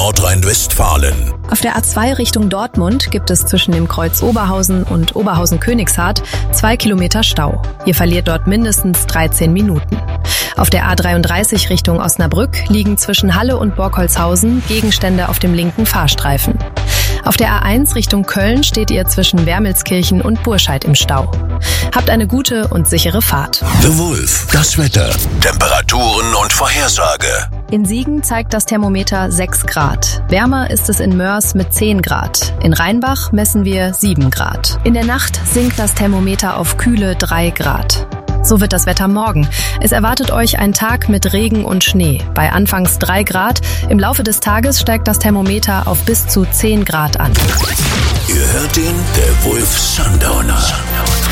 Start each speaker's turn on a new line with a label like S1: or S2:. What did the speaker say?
S1: Nordrhein-Westfalen.
S2: Auf der A2 Richtung Dortmund gibt es zwischen dem Kreuz Oberhausen und Oberhausen-Königshardt 2 Kilometer Stau. Ihr verliert dort mindestens 13 Minuten. Auf der A33 Richtung Osnabrück liegen zwischen Halle und Borkholzhausen Gegenstände auf dem linken Fahrstreifen. Auf der A1 Richtung Köln steht ihr zwischen Wermelskirchen und Burscheid im Stau. Habt eine gute und sichere Fahrt.
S1: The Wolf, das Wetter, Temperaturen und Vorhersage.
S2: In Siegen zeigt das Thermometer 6 Grad. Wärmer ist es in Moers mit 10 Grad. In Rheinbach messen wir 7 Grad. In der Nacht sinkt das Thermometer auf kühle 3 Grad. So wird das Wetter morgen. Es erwartet euch ein Tag mit Regen und Schnee. Bei anfangs 3 Grad. Im Laufe des Tages steigt das Thermometer auf bis zu 10 Grad an.
S1: Ihr hört ihn, der Wolf Sundowner.